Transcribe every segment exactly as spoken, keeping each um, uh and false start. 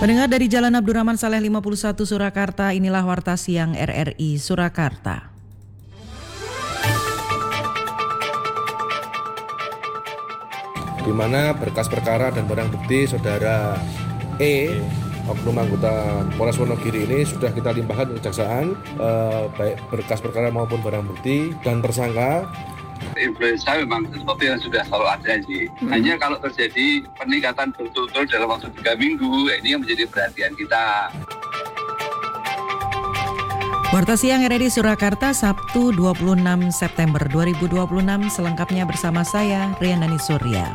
Pendengar dari Jalan Abdurrahman Saleh lima puluh satu Surakarta, inilah Warta Siang R R I Surakarta. Di mana berkas perkara dan barang bukti saudara E, oknum anggota Polres Wonogiri ini sudah kita limpahkan ke kejaksaan, eh, baik berkas perkara maupun barang bukti dan tersangka. Influenza memang sesuatu yang sudah selalu ada sih. Hmm. Hanya kalau terjadi peningkatan betul-betul dalam waktu tiga minggu, ini yang menjadi perhatian kita. Warta Siang R R I Surakarta, Sabtu dua puluh enam September dua ribu dua puluh enam, selengkapnya bersama saya, Riandani Surya.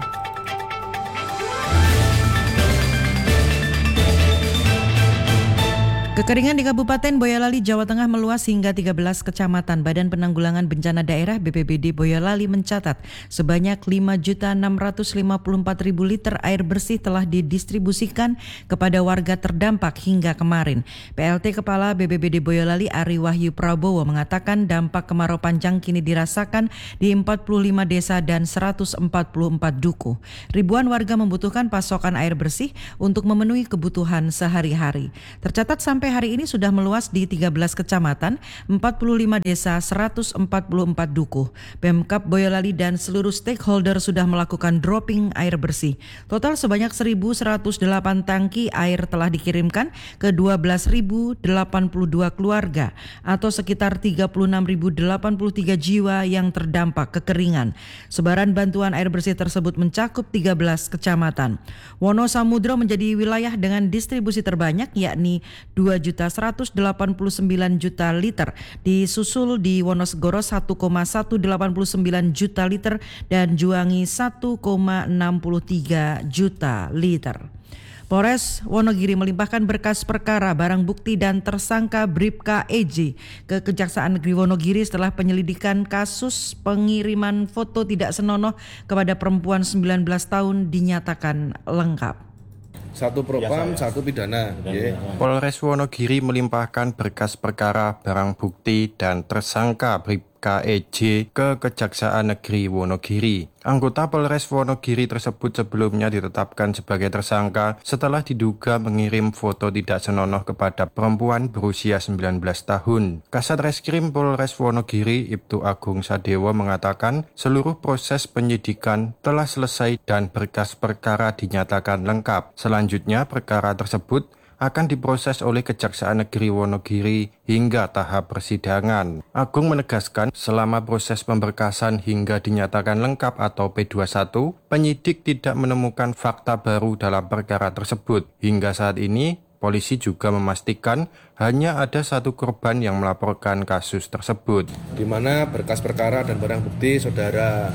Kekeringan di Kabupaten Boyolali, Jawa Tengah meluas hingga tiga belas kecamatan. Badan Penanggulangan Bencana Daerah B P B D Boyolali mencatat sebanyak lima juta enam ratus lima puluh empat ribu liter air bersih telah didistribusikan kepada warga terdampak hingga kemarin. P L T Kepala B P B D Boyolali Ari Wahyu Prabowo mengatakan dampak kemarau panjang kini dirasakan di empat puluh lima desa dan seratus empat puluh empat dukuh. Ribuan warga membutuhkan pasokan air bersih untuk memenuhi kebutuhan sehari-hari. Tercatat sampai hari ini sudah meluas di tiga belas kecamatan, empat puluh lima desa, seratus empat puluh empat dukuh. Pemkab Boyolali dan seluruh stakeholder sudah melakukan dropping air bersih. Total sebanyak seribu seratus delapan tangki air telah dikirimkan ke dua belas ribu delapan puluh dua keluarga atau sekitar tiga puluh enam ribu delapan puluh tiga jiwa yang terdampak kekeringan. Sebaran bantuan air bersih tersebut mencakup tiga belas kecamatan. Wonosamudro menjadi wilayah dengan distribusi terbanyak, yakni dua juta seratus delapan puluh sembilan juta liter, disusul di Wonosegoro satu koma seratus delapan puluh sembilan juta liter dan Juwangi satu koma enam tiga juta liter. Polres Wonogiri melimpahkan berkas perkara, barang bukti dan tersangka Bribka E J ke Kejaksaan Negeri Wonogiri setelah penyelidikan kasus pengiriman foto tidak senonoh kepada perempuan sembilan belas tahun dinyatakan lengkap. Satu propam, satu pidana. Yeah. Polres Wonogiri melimpahkan berkas perkara, barang bukti, dan tersangka Bribka E J ke Kejaksaan Negeri Wonogiri. Anggota Polres Wonogiri tersebut sebelumnya ditetapkan sebagai tersangka setelah diduga mengirim foto tidak senonoh kepada perempuan berusia sembilan belas tahun. Kasat Reskrim Polres Wonogiri Ibtu Agung Sadewo mengatakan seluruh proses penyidikan telah selesai dan berkas perkara dinyatakan lengkap. Selanjutnya perkara tersebut akan diproses oleh Kejaksaan Negeri Wonogiri hingga tahap persidangan. Agung menegaskan selama proses pemberkasan hingga dinyatakan lengkap atau P dua puluh satu, penyidik tidak menemukan fakta baru dalam perkara tersebut. Hingga saat ini, polisi juga memastikan hanya ada satu korban yang melaporkan kasus tersebut. Di mana berkas perkara dan barang bukti saudara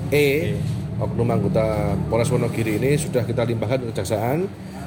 E, oknum anggota Polres Wonogiri ini sudah kita limpahkan ke kejaksaan,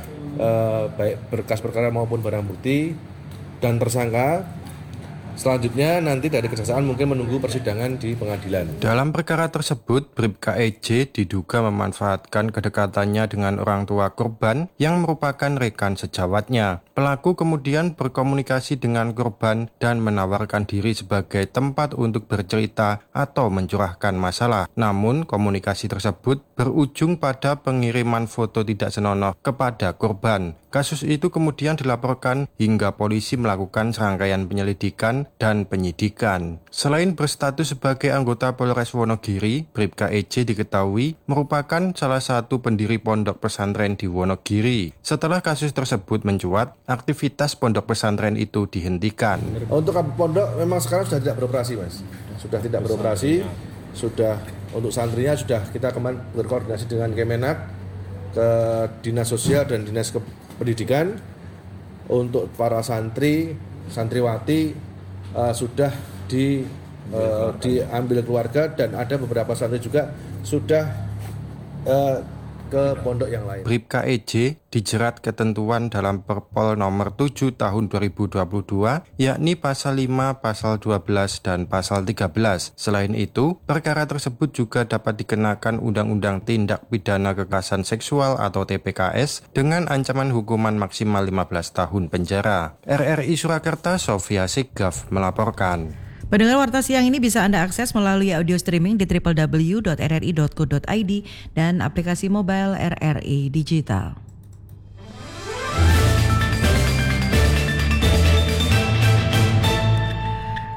eh, baik berkas perkara maupun barang bukti dan tersangka. Selanjutnya nanti dari kejaksaan mungkin menunggu persidangan di pengadilan. Dalam perkara tersebut, Bribka E J diduga memanfaatkan kedekatannya dengan orang tua korban yang merupakan rekan sejawatnya. Pelaku kemudian berkomunikasi dengan korban dan menawarkan diri sebagai tempat untuk bercerita atau mencurahkan masalah. Namun, komunikasi tersebut berujung pada pengiriman foto tidak senonoh kepada korban. Kasus itu kemudian dilaporkan hingga polisi melakukan serangkaian penyelidikan dan penyidikan. Selain berstatus sebagai anggota Polres Wonogiri, Bribka E J diketahui merupakan salah satu pendiri pondok pesantren di Wonogiri. Setelah kasus tersebut mencuat, aktivitas pondok pesantren itu dihentikan. Untuk pondok memang sekarang sudah tidak beroperasi, Mas. Sudah tidak beroperasi. Sudah untuk santrinya sudah kita kemarin berkoordinasi dengan Kemenak, ke Dinas Sosial dan Dinas Pendidikan. Untuk para santri, santriwati uh, sudah di uh, diambil keluarga dan ada beberapa santri juga sudah uh, ke pondok yang lain. Bribka E J dijerat ketentuan dalam Perpol nomor tujuh tahun dua ribu dua puluh dua, yakni pasal lima, pasal dua belas, dan pasal tiga belas. Selain itu, perkara tersebut juga dapat dikenakan Undang-Undang Tindak Pidana Kekerasan Seksual atau T P K S dengan ancaman hukuman maksimal lima belas tahun penjara. R R I Surakarta, Sofia Sigaf melaporkan. Pendengar Warta Siang ini bisa Anda akses melalui audio streaming di w w w dot r r i dot co dot i d dan aplikasi mobile R R I Digital.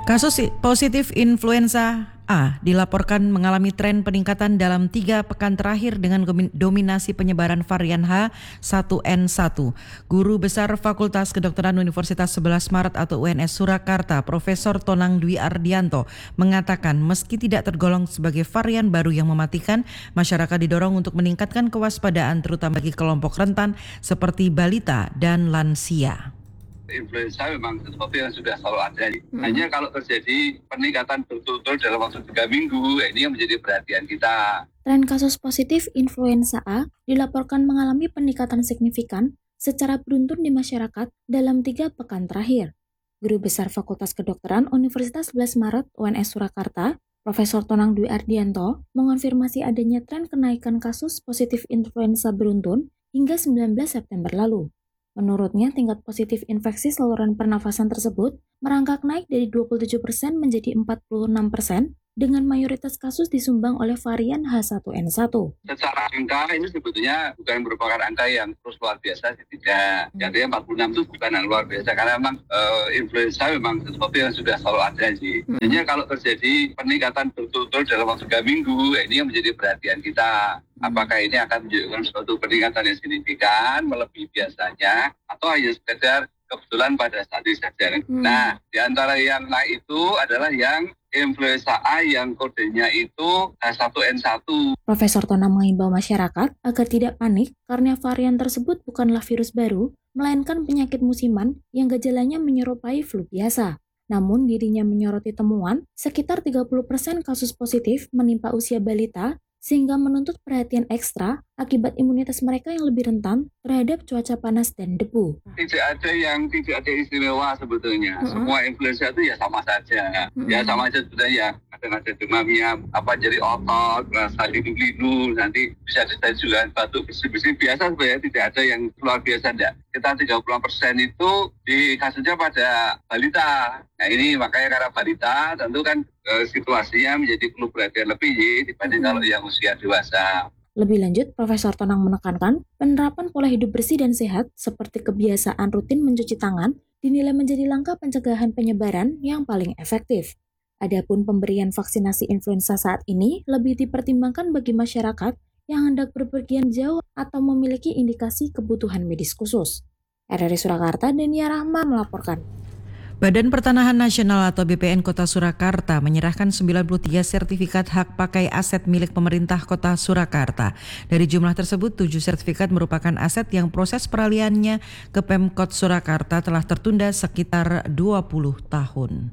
Kasus positif influenza A dilaporkan mengalami tren peningkatan dalam tiga pekan terakhir dengan dominasi penyebaran varian H satu N satu. Guru Besar Fakultas Kedokteran Universitas sebelas Maret atau U N S Surakarta, Profesor Tonang Dwi Ardianto, mengatakan meski tidak tergolong sebagai varian baru yang mematikan, masyarakat didorong untuk meningkatkan kewaspadaan terutama bagi kelompok rentan seperti balita dan lansia. Influenza memang sesuatu yang sudah selalu ada. Hmm. Hanya kalau terjadi peningkatan betul-betul dalam waktu tiga minggu, ini yang menjadi perhatian kita. Tren kasus positif influenza A dilaporkan mengalami peningkatan signifikan secara beruntun di masyarakat dalam tiga pekan terakhir. Guru Besar Fakultas Kedokteran Universitas sebelas Maret U N S Surakarta, Profesor Tonang Dwi Ardianto, mengonfirmasi adanya tren kenaikan kasus positif influenza beruntun hingga sembilan belas September lalu. Menurutnya, tingkat positif infeksi saluran pernafasan tersebut merangkak naik dari dua puluh tujuh persen menjadi empat puluh enam persen dengan mayoritas kasus disumbang oleh varian H satu N satu. Secara angka ini sebetulnya bukan merupakan angka yang terus luar biasa, tidak. Jadi empat puluh enam itu bukan yang luar biasa karena memang uh, influenza memang sesuatu yang sudah selalu ada sih. Hanya kalau terjadi peningkatan betul-betul dalam waktu tiga minggu, ini yang menjadi perhatian kita. Apakah ini akan menunjukkan suatu peningkatan yang signifikan melebihi biasanya atau hanya sekedar kebetulan pada saat ini saja. Hmm. Nah, di antara yang naik itu adalah yang influenza A yang kodenya itu H satu N satu. Profesor Tonang mengimbau masyarakat agar tidak panik karena varian tersebut bukanlah virus baru, melainkan penyakit musiman yang gejalanya menyerupai flu biasa. Namun dirinya menyoroti temuan sekitar tiga puluh persen kasus positif menimpa usia balita sehingga menuntut perhatian ekstra akibat imunitas mereka yang lebih rentan terhadap cuaca panas dan debu. Tidak ada yang tidak ada istimewa sebetulnya. Uh-huh. Semua influenza itu ya sama saja. Uh-huh. Ya sama saja sebetulnya. Kadang ada demamnya, apa jadi otot, rasa linu-linu, nanti bisa ada juga batuk bersih-bersih. Biasa sebenarnya tidak ada yang luar biasa. Enggak. Kita tiga puluh persen itu di kasusnya pada balita. Nah ini makanya karena balita tentu kan e, situasinya menjadi perlu perhatian lebih dibanding uh-huh. kalau yang usia dewasa. Lebih lanjut, Profesor Tonang menekankan penerapan pola hidup bersih dan sehat seperti kebiasaan rutin mencuci tangan dinilai menjadi langkah pencegahan penyebaran yang paling efektif. Adapun pemberian vaksinasi influenza saat ini lebih dipertimbangkan bagi masyarakat yang hendak berpergian jauh atau memiliki indikasi kebutuhan medis khusus. R R I Surakarta, Denia Rahma melaporkan. Badan Pertanahan Nasional atau B P N Kota Surakarta menyerahkan sembilan puluh tiga sertifikat hak pakai aset milik pemerintah Kota Surakarta. Dari jumlah tersebut, tujuh sertifikat merupakan aset yang proses peralihannya ke Pemkot Surakarta telah tertunda sekitar dua puluh tahun.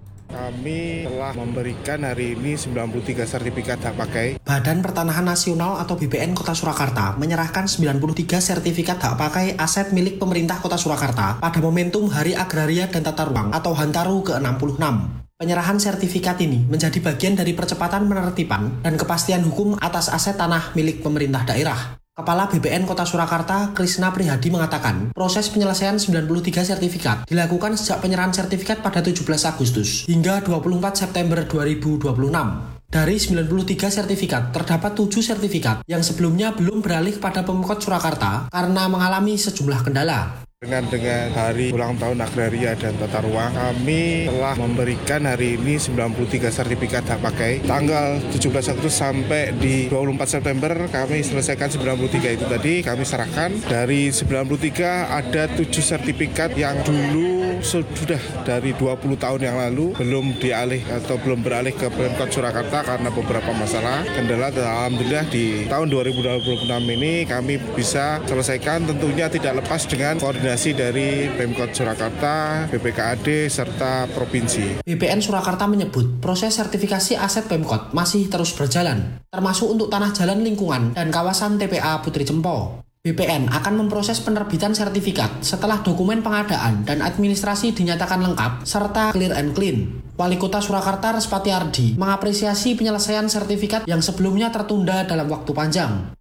Kami telah memberikan hari ini sembilan puluh tiga sertifikat hak pakai. Badan Pertanahan Nasional atau B P N Kota Surakarta menyerahkan sembilan puluh tiga sertifikat hak pakai aset milik pemerintah Kota Surakarta pada momentum Hari Agraria dan Tata Ruang atau Hantaru ke enam puluh enam. Penyerahan sertifikat ini menjadi bagian dari percepatan penertiban dan kepastian hukum atas aset tanah milik pemerintah daerah. Kepala B P N Kota Surakarta, Krisna Prihadi mengatakan, proses penyelesaian sembilan puluh tiga sertifikat dilakukan sejak penyerahan sertifikat pada tujuh belas Agustus hingga dua puluh empat September dua ribu dua puluh enam. Dari sembilan puluh tiga sertifikat, terdapat tujuh sertifikat yang sebelumnya belum beralih kepada Pemkot Surakarta karena mengalami sejumlah kendala. Dengan dengan Hari Ulang Tahun Agraria dan Tata Ruang, kami telah memberikan hari ini sembilan puluh tiga sertifikat hak pakai. Tanggal tujuh belas Agustus sampai di dua puluh empat September kami selesaikan sembilan puluh tiga itu tadi, kami serahkan. Dari sembilan puluh tiga ada tujuh sertifikat yang dulu sudah dari dua puluh tahun yang lalu belum dialih atau belum beralih ke Pemkot Surakarta karena beberapa masalah kendala. Alhamdulillah di tahun dua ribu dua puluh enam ini kami bisa selesaikan, tentunya tidak lepas dengan koordinasi dari Pemkot Surakarta, B P K A D, serta Provinsi. B P N Surakarta menyebut proses sertifikasi aset Pemkot masih terus berjalan, termasuk untuk tanah jalan lingkungan dan kawasan T P A Putri Cempo. B P N akan memproses penerbitan sertifikat setelah dokumen pengadaan dan administrasi dinyatakan lengkap serta clear and clean. Wali Kota Surakarta Respati Ardi mengapresiasi penyelesaian sertifikat yang sebelumnya tertunda dalam waktu panjang.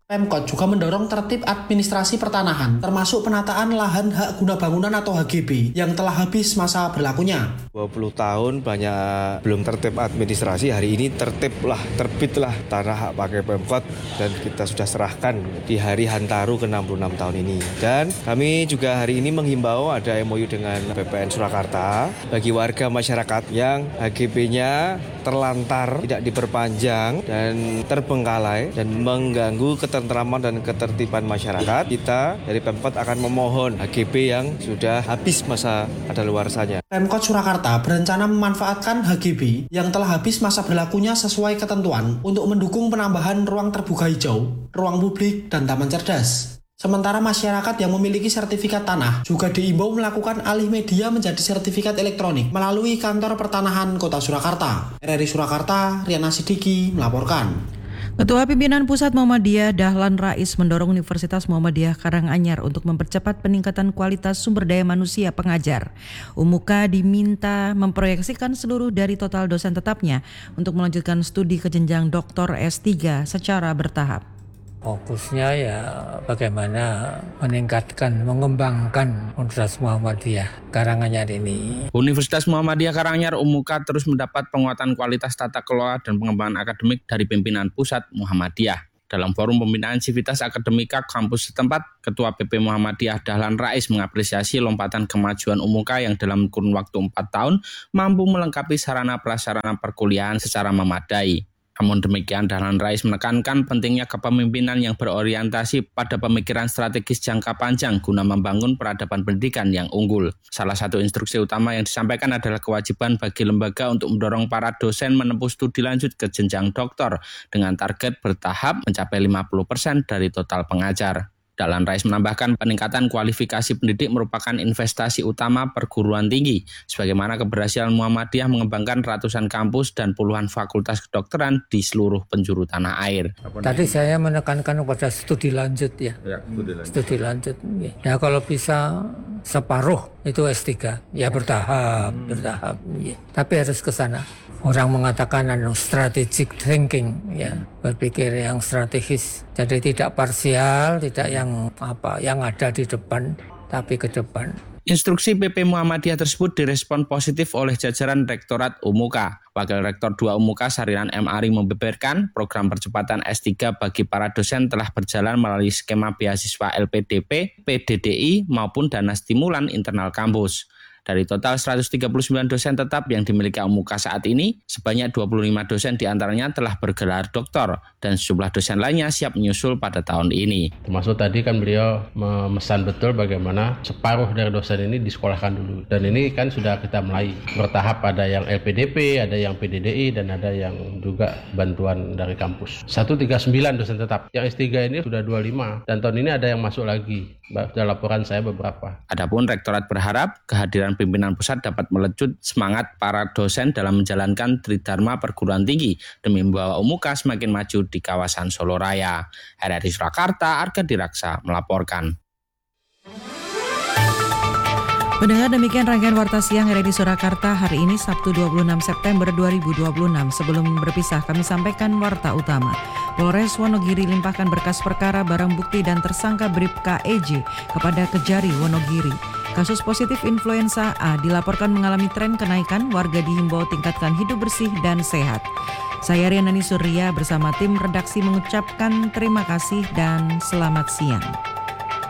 Pemkot juga mendorong tertib administrasi pertanahan, termasuk penataan lahan hak guna bangunan atau H G B yang telah habis masa berlakunya. dua puluh tahun banyak belum tertib administrasi, hari ini tertib lah, terbitlah tanah hak pakai Pemkot dan kita sudah serahkan di hari Hantaru ke enam puluh enam tahun ini. Dan kami juga hari ini menghimbau ada M O U dengan B P N Surakarta bagi warga masyarakat yang H G B-nya terlantar, tidak diperpanjang dan terbengkalai dan mengganggu ketentraman dan ketertiban masyarakat. Kita dari Pemkot akan memohon H G B yang sudah habis masa kadaluarsanya. Pemkot Surakarta berencana memanfaatkan H G B yang telah habis masa berlakunya sesuai ketentuan untuk mendukung penambahan ruang terbuka hijau, ruang publik, dan taman cerdas. Sementara masyarakat yang memiliki sertifikat tanah juga diimbau melakukan alih media menjadi sertifikat elektronik melalui kantor pertanahan Kota Surakarta. R R I Surakarta, Riana Sidiki melaporkan. Ketua Pimpinan Pusat Muhammadiyah Dahlan Rais mendorong Universitas Muhammadiyah Karanganyar untuk mempercepat peningkatan kualitas sumber daya manusia pengajar. U M U K A diminta memproyeksikan seluruh dari total dosen tetapnya untuk melanjutkan studi ke jenjang doktor S tiga secara bertahap. Fokusnya ya bagaimana meningkatkan, mengembangkan Universitas Muhammadiyah Karanganyar ini. Universitas Muhammadiyah Karanganyar U M U K A terus mendapat penguatan kualitas tata kelola dan pengembangan akademik dari pimpinan pusat Muhammadiyah. Dalam forum pembinaan sivitas akademika kampus setempat, Ketua P P Muhammadiyah Dahlan Rais mengapresiasi lompatan kemajuan U M U K A yang dalam kurun waktu empat tahun mampu melengkapi sarana prasarana perkuliahan secara memadai. Namun demikian, Dahlan Rais menekankan pentingnya kepemimpinan yang berorientasi pada pemikiran strategis jangka panjang guna membangun peradaban pendidikan yang unggul. Salah satu instruksi utama yang disampaikan adalah kewajiban bagi lembaga untuk mendorong para dosen menempuh studi lanjut ke jenjang doktor dengan target bertahap mencapai lima puluh persen dari total pengajar. Dahlan Rais menambahkan peningkatan kualifikasi pendidik merupakan investasi utama perguruan tinggi, sebagaimana keberhasilan Muhammadiyah mengembangkan ratusan kampus dan puluhan fakultas kedokteran di seluruh penjuru tanah air. Tadi saya menekankan kepada studi lanjut ya, ya studi lanjut. Studi lanjut. Ya kalau bisa separuh itu S tiga, ya bertahap, hmm. bertahap. Ya. Tapi harus ke sana. Orang mengatakan anu strategic thinking, ya berpikir yang strategis. Jadi tidak parsial, tidak yang apa, yang ada di depan, tapi ke depan. Instruksi P P Muhammadiyah tersebut direspon positif oleh jajaran Rektorat U M U K A. Wakil Rektor dua U M U K A Sariran M. Ari membeberkan program percepatan S tiga bagi para dosen telah berjalan melalui skema beasiswa L P D P, P D D I maupun dana stimulan internal kampus. Dari total seratus tiga puluh sembilan dosen tetap yang dimiliki U M U K A saat ini, sebanyak dua puluh lima dosen diantaranya telah bergelar doktor dan sejumlah dosen lainnya siap menyusul pada tahun ini. Termasuk tadi kan beliau memesan betul bagaimana separuh dari dosen ini disekolahkan dulu. Dan ini kan sudah kita mulai bertahap, ada yang L P D P, ada yang P D D I, dan ada yang juga bantuan dari kampus. seratus tiga puluh sembilan dosen tetap. Yang S tiga ini sudah dua puluh lima dan tahun ini ada yang masuk lagi. Dalam laporan saya beberapa. Adapun Rektorat berharap kehadiran pimpinan pusat dapat melecut semangat para dosen dalam menjalankan tridharma perguruan tinggi demi membawa U M U K A semakin maju di kawasan Solo Raya. R R I Surakarta, Arga Diraksa melaporkan. Pendengar, demikian rangkaian Warta Siang R R I Surakarta hari ini Sabtu dua puluh enam September dua ribu dua puluh enam. Sebelum berpisah kami sampaikan warta utama. Polres Wonogiri limpahkan berkas perkara barang bukti dan tersangka Bribka E J kepada Kejari Wonogiri. Kasus positif influenza A dilaporkan mengalami tren kenaikan, warga dihimbau tingkatkan hidup bersih dan sehat. Saya Riana Surya bersama tim redaksi mengucapkan terima kasih dan selamat siang.